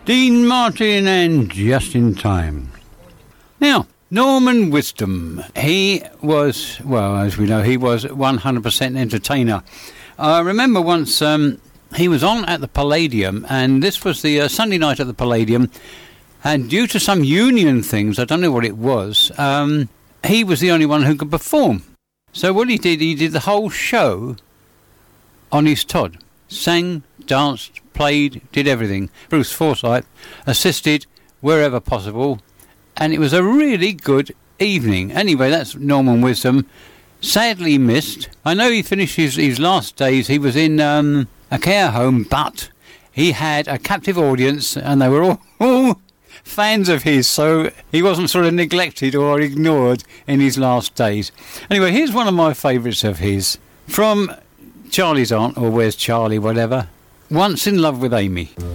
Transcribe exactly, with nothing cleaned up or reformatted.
Dean Martin and Just in Time. Now, Norman Wisdom, he was, well, as we know, he was one hundred percent entertainer. I remember once um, he was on at the Palladium, and this was the uh, Sunday night at the Palladium, and due to some union things, I don't know what it was, um, he was the only one who could perform. So what he did, he did the whole show on his Todd. Sang, danced, played, did everything. Bruce Forsyth assisted wherever possible, and it was a really good evening. Anyway, that's Norman Wisdom. Sadly missed. I know he finished his, his last days. He was in um, a care home, but he had a captive audience, and they were all, all fans of his, so he wasn't sort of neglected or ignored in his last days. Anyway, here's one of my favourites of his, from Charlie's Aunt, or Where's Charlie, whatever. Once in Love with Amy.